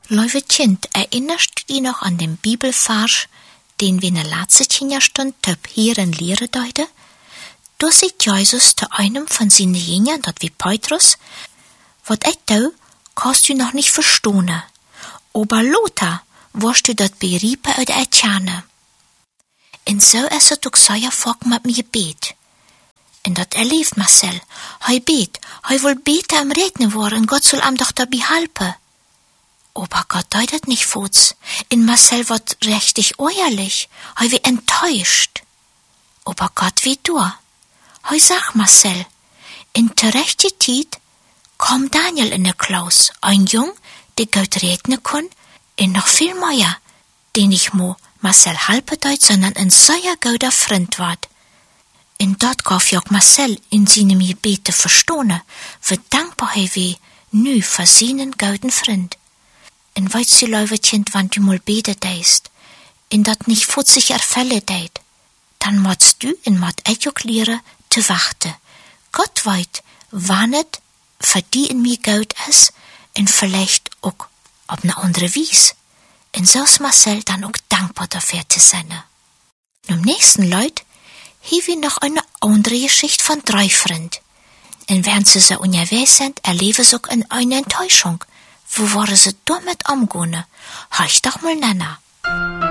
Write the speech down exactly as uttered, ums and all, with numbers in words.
Lieve Kind, erinnerst du dich noch an den Bibelvers, den wir in der letzten Stunde töp Hieren lehren deuten? Da sagt Jesus zu einem von seinen Jüngern, dat wie Petrus, wat ich tue, kannst du noch nicht verstehen. Aber Lothar, wirst du dat beriepen uit erkennen. En zo is het ook zeer vaak met mijn gebed. En dat erleeft Marcel. Hij beet, hij wil beter am Rednen worden en Gott soll ihm doch dabei helfen. Aber Gott deutet nicht vots. In Marcel wird richtig ehrlich. Hij wird enttäuscht. Aber Gott wie du. Hij sagt Marcel, in der rechten Zeit kommt Daniel in der Klaus, ein Jung, der Gott rednen kann, en noch viel mehr, den ich mo Marcel helpen deut, sondern ein sehr guter Freund ward. En dort gaf auch Marcel in seinem Gebete verstehen, wie dankbar er wie nu für seinen guten Freund. En weißt du, lieve Kind, wann du mal beten deist, en dat nicht vor sich erfälle deid, dann musst du en mat ich auch lehren, zu warten. Gott weet, wann het für die in mir gut ist, en vielleicht auch auf eine andere Wies. En so ist Marcel dann auch dankbar dafür zu sein. Im nächsten Leut haben wir noch eine andere Geschichte von drei Freunden. Und während sie so unterwegs sind, erleben sie auch eine Enttäuschung. Wo waren sie damit umgegangen? Hör ich doch mal nennen.